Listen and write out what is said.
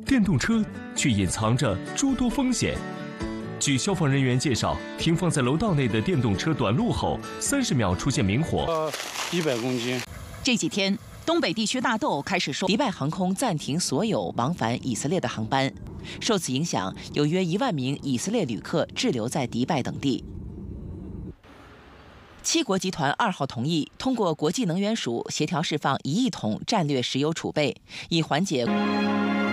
电动车却隐藏着诸多风险。据消防人员介绍，停放在楼道内的电动车短路后，30秒出现明火 ，100公斤。 这几天，东北地区大豆开始迪拜航空暂停所有往返以色列的航班，受此影响，有约1万名以色列旅客滞留在迪拜等地。七国集团2号同意通过国际能源署协调释放1亿桶战略石油储备，以缓解。